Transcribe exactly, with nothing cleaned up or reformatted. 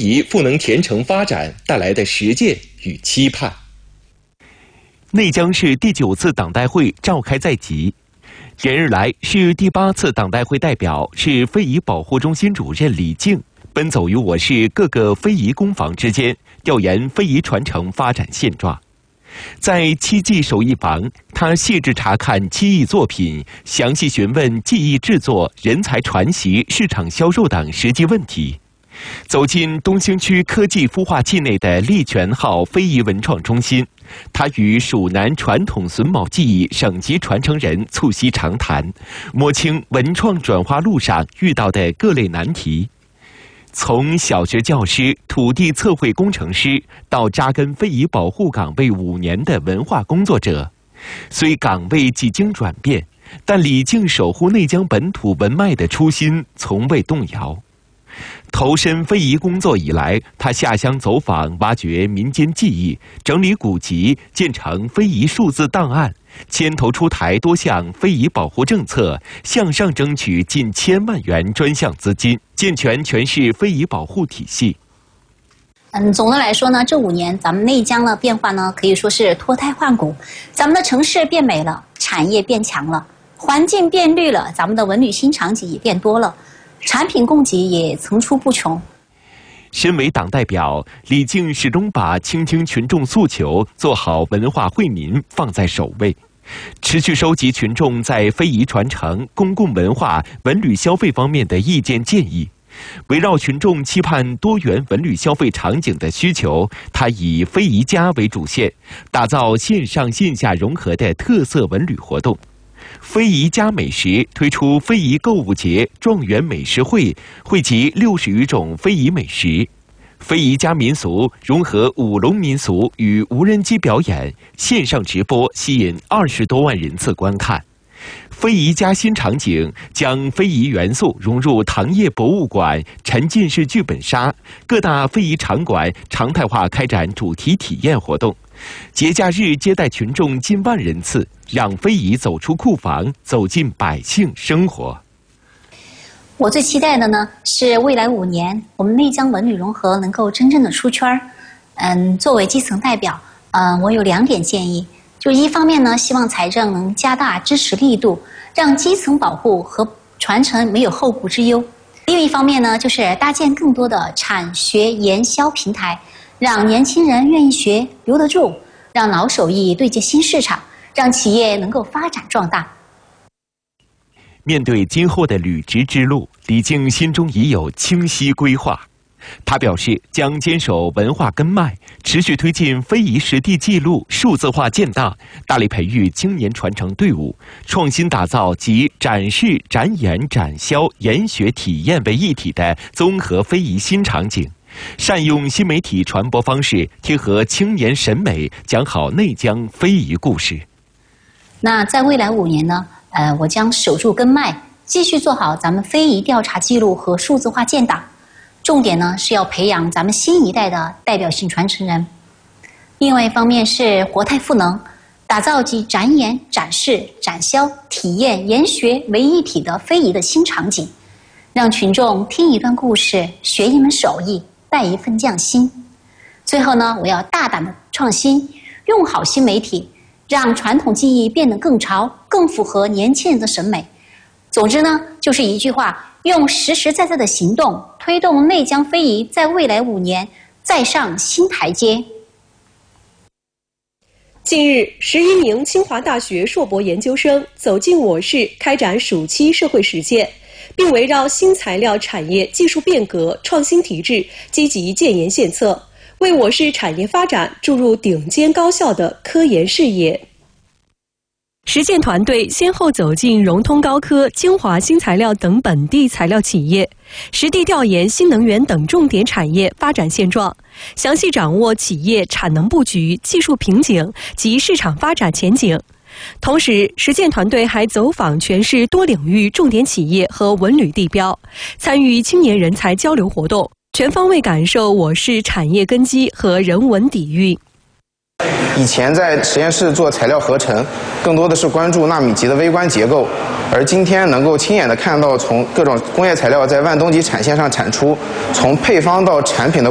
宜赋能田城发展带来的实践与期盼。 内江市第九次党代会召开在即，连日来市第八次党代会代表市非遗保护中心主任李静奔走于我市各个非遗工坊之间，调研非遗传承发展现状。在漆技手艺坊，他细致查看漆艺作品，详细询问技艺制作、人才传习、市场销售等实际问题。走进东兴区科技孵化器内的利泉号非遗文创中心，他与蜀南传统榫卯技艺省级传承人促膝长谈，摸清文创转化路上遇到的各类难题。从小学教师、土地测绘工程师到扎根非遗保护岗位五年的文化工作者，虽岗位几经转变，但李静守护内江本土文脉的初心从未动摇。投身非遗工作以来，他下乡走访，挖掘民间技艺，整理古籍，建成非遗数字档案，牵头出台多项非遗保护政策，向上争取近千万元专项资金，健全全市非遗保护体系。 嗯，总的来说呢，这五年咱们内江的变化呢，可以说是脱胎换骨。咱们的城市变美了，产业变强了，环境变绿了，咱们的文旅新场景也变多了。产品供给也层出不穷。 身为党代表，李静始终把倾听群众诉求、做好文化惠民放在首位，持续收集群众在非遗传承、公共文化、文旅消费方面的意见建议。围绕群众期盼多元文旅消费场景的需求，他以非遗家为主线，打造线上线下融合的特色文旅活动。非遗家美食推出非遗购物节状元美食会，汇集六十余种非遗美食。非遗家民俗融合舞龙民俗与无人机表演，线上直播吸引二十多万人次观看。非遗家新场景将非遗元素融入糖业博物馆、沉浸式剧本杀，各大非遗场馆常态化开展主题体验活动。节假日接待群众近万人次，让非遗走出库房，走进百姓生活。 我最期待的呢，是未来五年我们内江文旅融合能够真正的出圈。嗯，作为基层代表，嗯，我有两点建议。就一方面呢，希望财政能加大支持力度，让基层保护和传承没有后顾之忧。另一方面呢，就是搭建更多的产学研销平台，让年轻人愿意学、留得住，让老手艺对接新市场，让企业能够发展壮大。 面对今后的履职之路，李静心中已有清晰规划。他表示，将坚守文化根脉，持续推进非遗实地记录数字化建档，大力培育青年传承队伍，创新打造集展示、展演、展销、研学、体验为一体的综合非遗新场景，善用新媒体传播方式，贴合青年审美，讲好内江非遗故事。 那在未来五年呢，呃，我将守住根脉，继续做好咱们非遗调查记录和数字化建档。重点呢是要培养咱们新一代的代表性传承人。另外一方面是活态赋能，打造集展演、展示、展销、体验、研学为一体的非遗的新场景，让群众听一段故事，学一门手艺，带一份匠心。最后呢，我要大胆的创新，用好新媒体，让传统技艺变得更潮，更符合年轻人的审美。总之呢，就是一句话，用实实在在的行动推动内江非遗在未来五年再上新台阶。 近日，十一名清华大学硕博研究生走进我市开展暑期社会实践，并围绕新材料产业技术变革、创新提质积极建言献策，为我市产业发展注入顶尖高效的科研事业。实践团队先后走进融通高科、精华新材料等本地材料企业，实地调研新能源等重点产业发展现状，详细掌握企业产能布局、技术瓶颈及市场发展前景。同时，实践团队还走访全市多领域重点企业和文旅地标，参与青年人才交流活动，全方位感受我市产业根基和人文底蕴。 以前在实验室做材料合成，更多的是关注纳米级的微观结构，而今天能够亲眼的看到从各种工业材料在万东级产线上产出，从配方到产品的